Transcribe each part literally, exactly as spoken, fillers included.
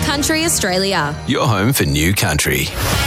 Country Australia. Your home for new country.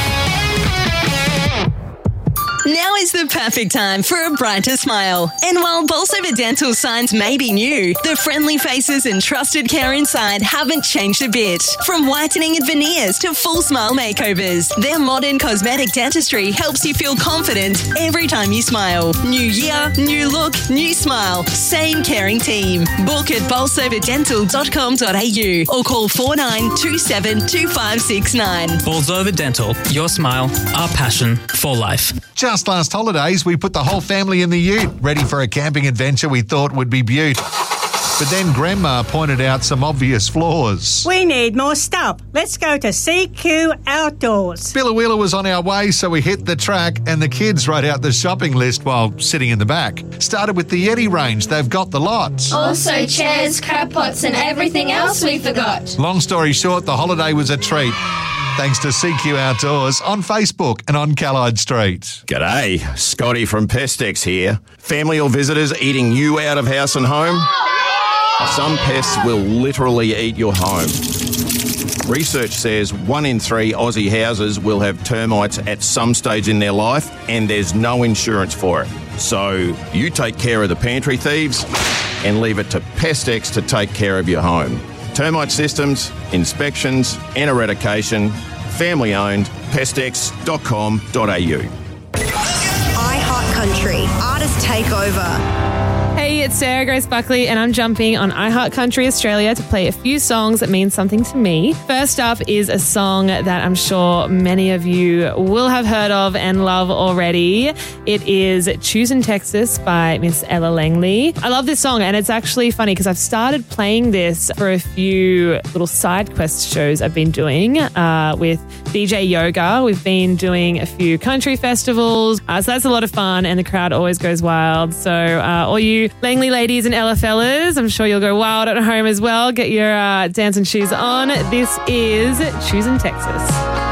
Now is the perfect time for a brighter smile. And while Bolsover Dental signs may be new, the friendly faces and trusted care inside haven't changed a bit. From whitening and veneers to full smile makeovers, their modern cosmetic dentistry helps you feel confident every time you smile. New year, new look, new smile. Same caring team. Book at bolsover dental dot com dot a u or call four nine two seven two five six nine. Bolsover Dental. Your smile, our passion for life. Just last holidays, we put the whole family in the ute, ready for a camping adventure we thought would be beaut. But then Grandma pointed out some obvious flaws. We need more stuff. Let's go to C Q Outdoors. Billawheeler was on our way, so we hit the track and the kids wrote out the shopping list while sitting in the back. Started with the Yeti range. They've got the lots. Also chairs, crab pots and everything else we forgot. Long story short, the holiday was a treat. Thanks to C Q Outdoors on Facebook and on Callide Street. G'day, Scotty from Pestex here. Family or visitors eating you out of house and home? Some pests will literally eat your home. Research says one in three Aussie houses will have termites at some stage in their life and there's no insurance for it. So you take care of the pantry thieves and leave it to Pestex to take care of your home. Termite systems, inspections and eradication. Family owned. pestex dot com dot a u. iHeart Country. Artist Takeover. Hey, it's Sarah Grace Buckley and I'm jumping on iHeart Country Australia to play a few songs that mean something to me. First up is a song that I'm sure many of you will have heard of and love already. It is Choosing Texas by Miss Ella Langley. I love this song and it's actually funny because I've started playing this for a few little side quest shows I've been doing uh, with D J Yoga. We've been doing a few country festivals, uh, so that's a lot of fun and the crowd always goes wild. So uh, all you Langley ladies and Ella fellas, I'm sure you'll go wild at home as well. Get your uh, dancing shoes on. This is Choosing Texas.